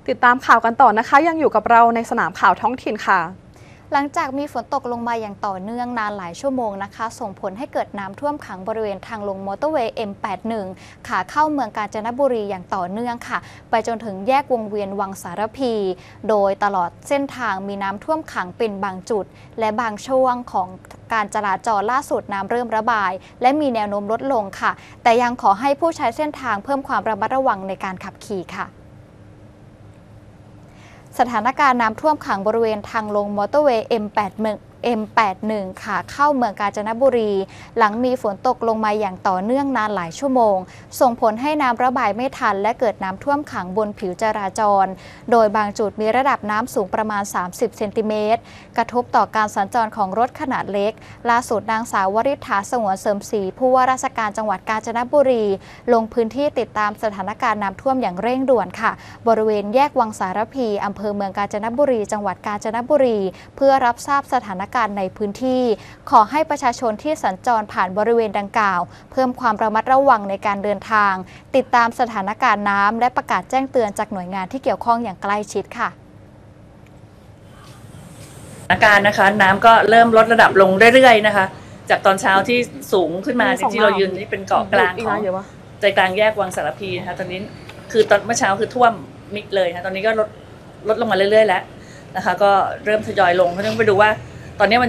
ติดตามข่าวกันต่อนะคะยังอยู่กับเราในสนามข่าวท้องถิ่นค่ะหลังจากมีฝนตกลงมาอย่างต่อเนื่องนานหลายชั่วโมงนะคะส่งผลให้เกิดน้ำท่วมขังบริเวณทางลงมอเตอร์เวย์ M81 ขาเข้าเมืองกาญจนบุรีอย่างต่อเนื่องค่ะไปจนถึงแยกวงเวียนวังสารพี โดยตลอดเส้นทางมีน้ำท่วมขังเป็นบางจุดและบางช่วงของการจราจรล่าสุดน้ำเริ่มระบายและมีแนวโน้มลดลงค่ะแต่ยังขอให้ผู้ใช้เส้นทางเพิ่มความระมัดระวังในการขับขี่ค่ะสถานการณ์น้ำท่วมขังบริเวณทางลงมอเตอร์เวย์ M81 ขาเข้าเมืองกาญจนบุรีหลังมีฝนตกลงมาอย่างต่อเนื่องนานหลายชั่วโมงส่งผลให้น้ำระบายไม่ทันและเกิดน้ำท่วมขังบนผิวจราจรโดยบางจุดมีระดับน้ำสูงประมาณ30เซนติเมตรกระทบต่อการสัญจรของรถขนาดเล็กล่าสุดนางสาววริษฐาสงวนเสริมศรีผู้ว่าราชการจังหวัดกาญจนบุรีลงพื้นที่ติดตามสถานการณ์น้ำท่วมอย่างเร่งด่วนค่ะบริเวณแยกวังสารพีอำเภอเมืองกาญจนบุรีจังหวัดกาญจนบุรีเพื่อรับทราบสถานการณ์ในพื้นที่ขอให้ประชาชนที่สัญจรผ่านบริเวณดังกล่าวเพิ่มความระมัดระวังในการเดินทางติดตามสถานการณ์น้ำและประกาศแจ้งเตือนจากหน่วยงานที่เกี่ยวข้องอย่างใกล้ชิดค่ะสถานการณ์นะคะน้ำก็เริ่มลดระดับลงเรื่อยๆนะคะจากตอนเช้าที่สูงขึ้นมาที่เรายืนนี่เป็นเกาะกลางของใจกลางแยกวังสารพีนะคะตอนนี้คือตอนเมื่อเช้าคือท่วมมิดเลยนะตอนนี้ก็ลดลงมาเรื่อยๆแล้วนะคะก็เริ่มทยอยลงเพราะฉะนั้นไปดูว่าตอนนี้มัน